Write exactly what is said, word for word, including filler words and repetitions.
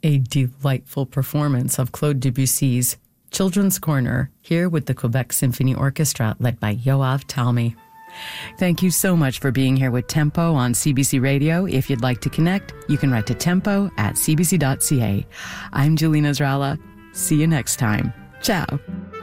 A delightful performance of Claude Debussy's Children's Corner, here with the Quebec Symphony Orchestra, led by Yoav Talmy. Thank you so much for being here with Tempo on C B C Radio. If you'd like to connect, you can write to tempo at c b c dot c a. I'm Julina Zrala. See you next time. Ciao.